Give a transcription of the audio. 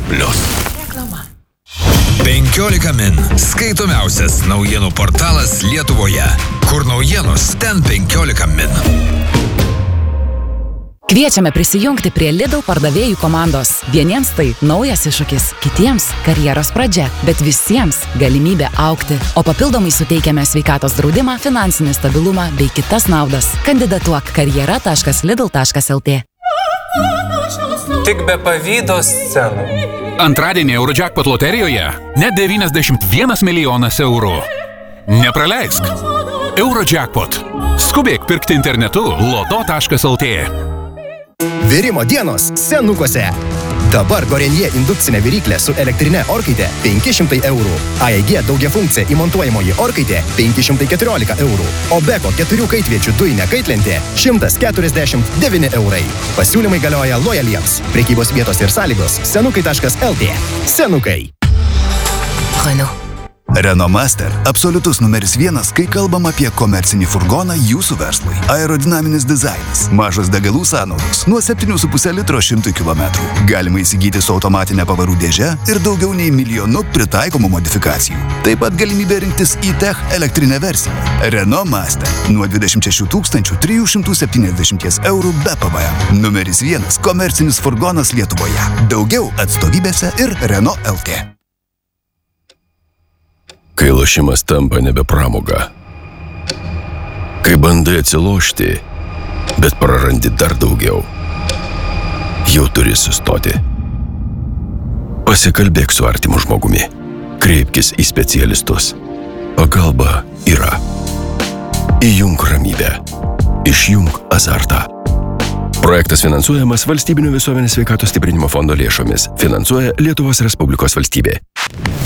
Reklama. 15 min. Skaitomiausias naujienų portalas Lietuvoje. Kur naujienos, ten 15 min. Kviečiame prisijungti prie Lidl pardavėjų komandos. Vieniems tai naujas iššūkis, kitiems karjeros pradžia, bet visiems galimybė augti. O papildomai suteikiame sveikatos draudimą, finansinį stabilumą bei kitas naudas. Kandidatuok karjera.lidl.lt. Tik be pavydo scenų. Antradienį Eurojackpot loterijoje net 91 milijonas eurų. Nepraleisk. Eurojackpot. Skubėk pirkti internetu loto.lt. Virimo dienos Senukuose. Dabar Gorenje indukcinė viryklė su elektrinė orkaitė 500 eurų. AEG daugiafunkcija įmontuojamoji orkaitė 514 eurų. O Beko 4 kaitviečių dujinė kaitlentė 149 eurai. Pasiūlymai galioja lojaliems. Prekybos vietos ir sąlygos senukai.lt. Senukai. Renault. Renault Master – absoliutus numeris 1, kai kalbam apie komercinį furgoną jūsų verslui. Aerodinaminis dizainas, mažos degalų sąnaudos, nuo 7,5 litro 100 km. Galima įsigyti su automatinė pavarų dėže ir daugiau nei 1 milijonu pritaikomų modifikacijų. Taip pat galimybė rinktis e-Tech elektrinę versiją. Renault Master – nuo 26 370 eurų be PVM. Numeris 1 komercinis furgonas Lietuvoje. Daugiau atstovybėse ir Renault LT. Kai lošimas tampa nebe pramoga. Kai bandai atsilošti, bet prarandi dar daugiau. Jau turi sustoti. Pasikalbėk su artimu žmogumi. Kreipkis į specialistus. Pagalba yra. Įjunk ramybę. Išjunk azartą. Projektas finansuojamas Valstybinio visuomenės sveikatos stiprinimo fondo lėšomis. Finansuoja Lietuvos Respublikos valstybė.